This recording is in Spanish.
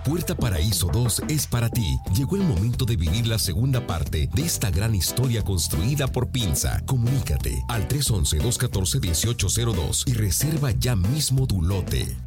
Puerta Paraíso 2 es para ti. Llegó el momento de vivir la segunda parte de esta gran historia construida por Pinza. Comunícate al 311-214-1802 y reserva ya mismo tu lote.